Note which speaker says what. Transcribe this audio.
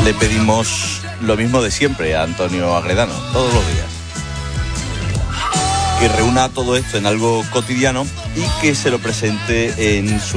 Speaker 1: le pedimos lo mismo de siempre a Antonio Agredano, todos los días. Que reúna todo esto en algo cotidiano y que se lo presente en su